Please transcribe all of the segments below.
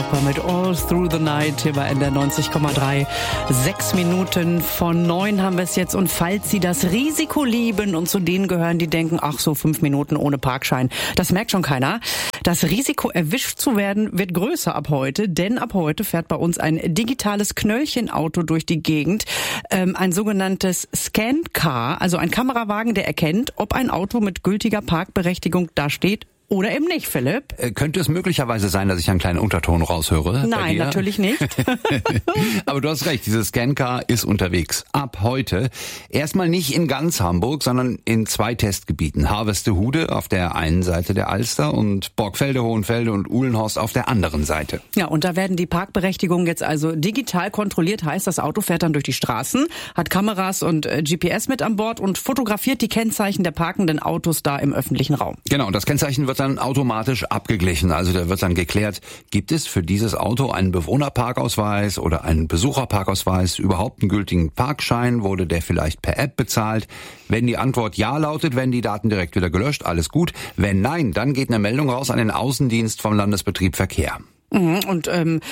super mit All Through the Night hier bei NDR 90,3. 6 Minuten von 9 haben wir es jetzt. Und falls Sie das Risiko lieben und zu denen gehören, die denken, ach so 5 Minuten ohne Parkschein, das merkt schon keiner. Das Risiko, erwischt zu werden, wird größer ab heute, denn ab heute fährt bei uns ein digitales Knöllchenauto durch die Gegend. Ein sogenanntes Scan-Car, also ein Kamerawagen, der erkennt, ob ein Auto mit gültiger Parkberechtigung da steht oder eben nicht, Philipp. Könnte es möglicherweise sein, dass ich einen kleinen Unterton raushöre? Nein, natürlich nicht. Aber du hast recht, dieses Scan-Car ist unterwegs. Ab heute. Erstmal nicht in ganz Hamburg, sondern in 2 Testgebieten. Harvestehude auf der einen Seite der Alster und Borgfelde, Hohenfelde und Uhlenhorst auf der anderen Seite. Ja, und da werden die Parkberechtigungen jetzt also digital kontrolliert. Heißt, das Auto fährt dann durch die Straßen, hat Kameras und GPS mit an Bord und fotografiert die Kennzeichen der parkenden Autos da im öffentlichen Raum. Genau, und das Kennzeichen wird dann automatisch abgeglichen. Also da wird dann geklärt, gibt es für dieses Auto einen Bewohnerparkausweis oder einen Besucherparkausweis, überhaupt einen gültigen Parkschein, wurde der vielleicht per App bezahlt? Wenn die Antwort ja lautet, werden die Daten direkt wieder gelöscht, alles gut. Wenn nein, dann geht eine Meldung raus an den Außendienst vom Landesbetrieb Verkehr. Und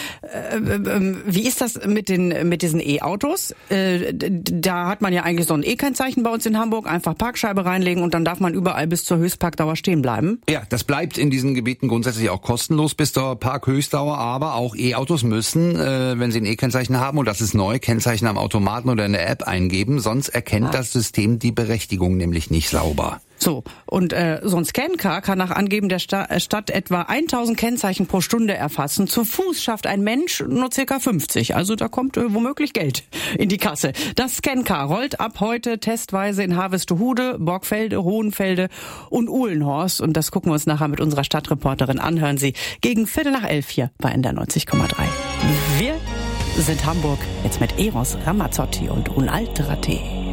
wie ist das mit diesen E-Autos? Da hat man ja eigentlich so ein E-Kennzeichen bei uns in Hamburg, einfach Parkscheibe reinlegen und dann darf man überall bis zur Höchstparkdauer stehen bleiben. Ja, das bleibt in diesen Gebieten grundsätzlich auch kostenlos bis zur Parkhöchstdauer, aber auch E-Autos müssen, wenn sie ein E-Kennzeichen haben, und das ist neu, Kennzeichen am Automaten oder in der App eingeben, sonst erkennt das System die Berechtigung nämlich nicht sauber. So, und so ein Scan-Car kann nach Angeben der Stadt etwa 1000 Kennzeichen pro Stunde erfassen. Zu Fuß schafft ein Mensch nur ca. 50. Also da kommt womöglich Geld in die Kasse. Das Scan-Car rollt ab heute testweise in Harvestehude, Borgfelde, Hohenfelde und Uhlenhorst. Und das gucken wir uns nachher mit unserer Stadtreporterin an. Hören Sie gegen 11:15 hier bei NDR 90,3. Wir sind Hamburg, jetzt mit Eros Ramazzotti und Un'altra te.